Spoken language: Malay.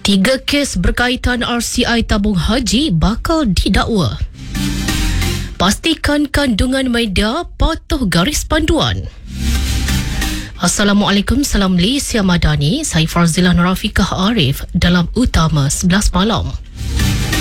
3 kes berkaitan RCI tabung haji bakal didakwa. Pastikan kandungan media patuh garis panduan. Assalamualaikum, salam Malaysia Madani. Saya Farzila Nurafikah Arif dalam Utama 11 Malam.